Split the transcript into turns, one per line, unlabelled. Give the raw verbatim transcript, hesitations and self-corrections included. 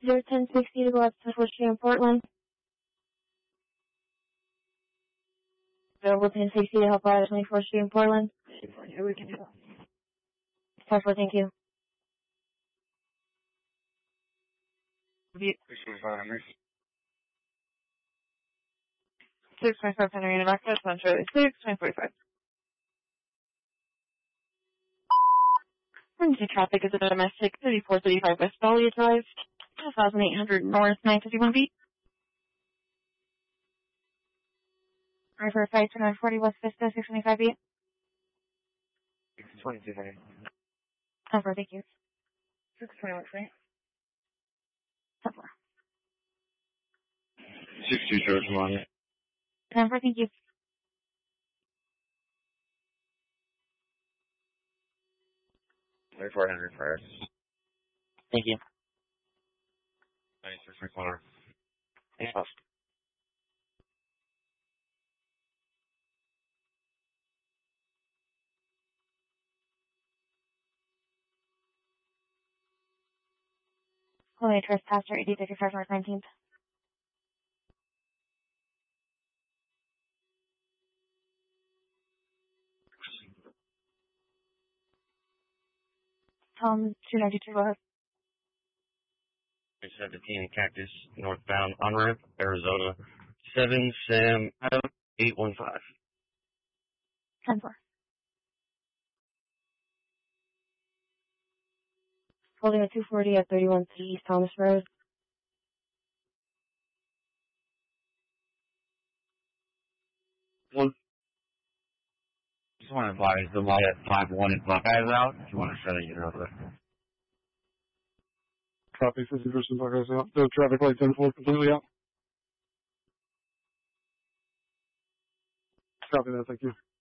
zero ten sixty to go up to fourth Street in Portland. Available ten sixty to help out at twenty-fourth Street in Portland.
Yeah, we can do that.
ten four, thank you.
six forty-five Henry.
six twenty-five Henry and Access, one Charlie six, twenty forty-five. Emergency traffic is a domestic thirty-four thirty-five West Dahlia Drive, two thousand eight hundred North nine fifty-one B. Alright, for five to nine forty West Vista, six twenty-five B.
six twenty-two Henry.
ten four, thank you. six twenty-one, right? ten four.
six two George Monty.
ten four, thank you.
thirty-four Henry first.
Thank you.
ninety-six McConnor.
Yeah. Holy trespasser, eighty fifty-five North nineteenth. Tom, two ninety-two, go ahead.
seventeen Cactus, northbound on ramp, Arizona. seven Sam eight one five.
ten four.
Holding a two forty at thirty-one C East Thomas Road.
One. Just want to advise the light at five one at Buckeyes out. If you want to shut it, you know.
Copy, fifty versus Buckeyes out. The traffic light ten four completely out. Copy that, thank you.